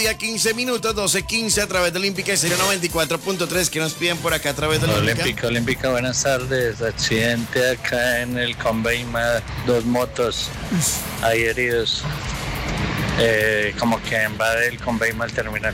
Ya 15 minutos, 12:15 a través de Olímpica Estéreo 94.3. ¿Qué nos piden por acá a través de Olímpica, buenas tardes. Accidente acá en el Conveima, 2 motos, hay heridos. Como que invade el Conveima al terminal.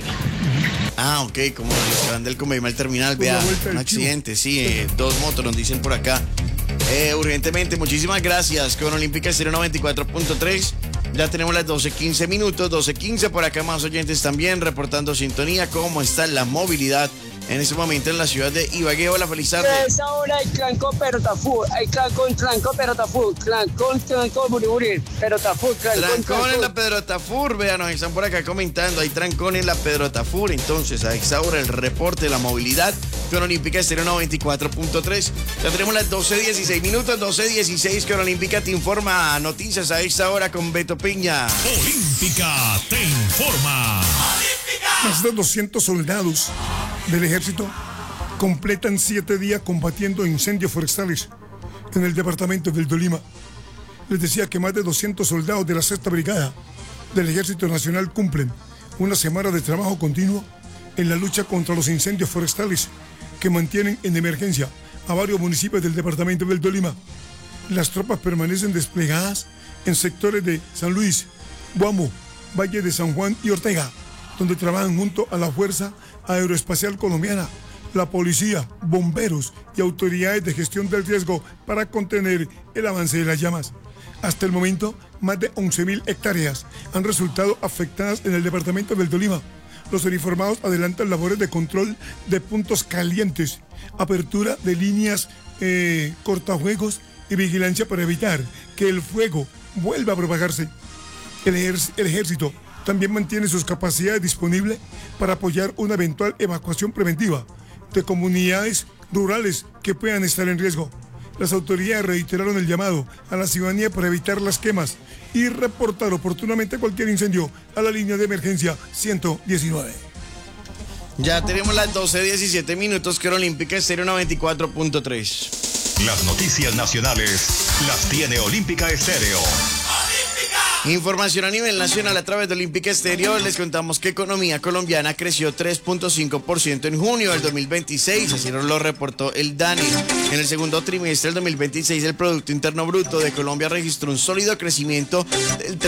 Ah, ok, como los que van del Conveima al terminal, vea, un accidente, sí, 2 motos nos dicen por acá. Urgentemente, muchísimas gracias con Olímpica Estéreo 94.3. Ya tenemos las 12:15 minutos, 12:15 por acá, más oyentes también reportando sintonía. ¿Cómo está la movilidad en este momento en la ciudad de Ibagué? Hola, feliz tarde. A esa hora hay trancón, pero tafú. Hay trancón, pero tafú. Trancón, buriburi, pero tafú. Trancón en la Pedro Tafur, vean, nos están por acá comentando. Hay trancón en la Pedro Tafur. Entonces, a esta hora el reporte de la movilidad con Olímpica Estéreo 94.3. Ya tenemos las 12:16 minutos, 12:16 con Olímpica te informa. Noticias a esta hora con Beto Piña. Olímpica te informa. Más de 200 soldados del ejército completan 7 días combatiendo incendios forestales en el departamento del Tolima. Les decía que más de 200 soldados de la 6ª Brigada del Ejército Nacional cumplen una semana de trabajo continuo en la lucha contra los incendios forestales que mantienen en emergencia a varios municipios del departamento del Tolima. Las tropas permanecen desplegadas en sectores de San Luis, Guamo, Valle de San Juan y Ortega, donde trabajan junto a la Fuerza Aeroespacial Colombiana, la policía, bomberos y autoridades de gestión del riesgo para contener el avance de las llamas. Hasta el momento, más de 11.000 hectáreas han resultado afectadas en el departamento del Tolima. Los uniformados adelantan labores de control de puntos calientes, apertura de líneas cortafuegos y vigilancia para evitar que el fuego vuelva a propagarse. El ejército también mantiene sus capacidades disponibles para apoyar una eventual evacuación preventiva de comunidades rurales que puedan estar en riesgo. Las autoridades reiteraron el llamado a la ciudadanía para evitar las quemas y reportar oportunamente cualquier incendio a la línea de emergencia 119. Ya tenemos las 12:17 minutos con Olímpica Estéreo 94.3. Las noticias nacionales las tiene Olímpica Estéreo. Información a nivel nacional a través de Olímpica Estéreo. Les contamos que economía colombiana creció 3.5% en junio del 2026, así nos lo reportó el DANE. En el segundo trimestre del 2026, el Producto Interno Bruto de Colombia registró un sólido crecimiento del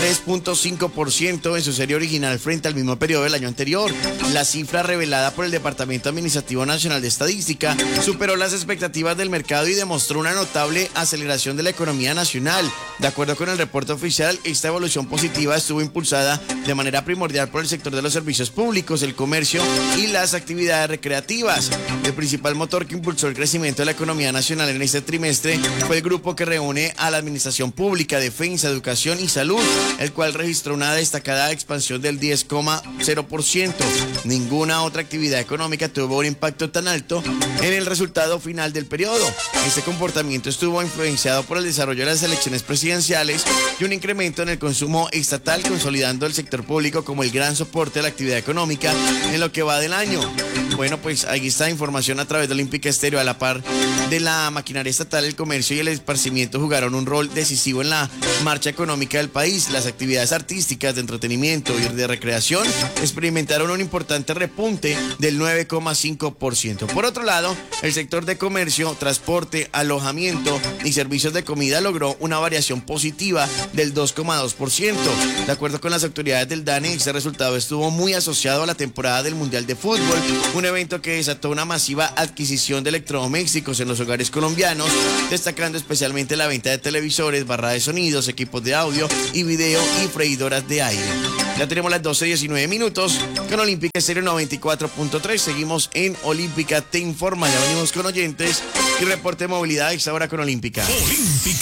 3.5% en su serie original frente al mismo periodo del año anterior. La cifra revelada por el Departamento Administrativo Nacional de Estadística superó las expectativas del mercado y demostró una notable aceleración de la economía nacional. De acuerdo con el reporte oficial, esta evolución positiva estuvo impulsada de manera primordial por el sector de los servicios públicos, el comercio y las actividades recreativas. El principal motor que impulsó el crecimiento de la economía nacional en este trimestre fue el grupo que reúne a la administración pública, defensa, educación y salud, el cual registró una destacada expansión del 10,0%. Ninguna otra actividad económica tuvo un impacto tan alto en el resultado final del periodo. Este comportamiento estuvo influenciado por el desarrollo de las elecciones presidenciales y un incremento en el consumo estatal, consolidando el sector público como el gran soporte de la actividad económica en lo que va del año. Bueno, pues ahí está información a través de Olímpica Estéreo. A la par de la maquinaria estatal, el comercio y el esparcimiento jugaron un rol decisivo en la marcha económica del país. Las actividades artísticas, de entretenimiento y de recreación experimentaron un importante repunte del 9,5%. Por otro lado, el sector de comercio, transporte, alojamiento y servicios de comida logró una variación positiva del 2,2%. De acuerdo con las autoridades del DANE, este resultado estuvo muy asociado a la temporada del Mundial de Fútbol, un evento que desató una masiva adquisición de electrodomésticos en los hogares colombianos, destacando especialmente la venta de televisores, barra de sonidos, equipos de audio y video y freidoras de aire. Ya tenemos las 12:19 minutos con Olímpica Estéreo 94.3. Seguimos en Olímpica te informa. Ya venimos con oyentes y reporte de movilidad a esta hora con Olímpica.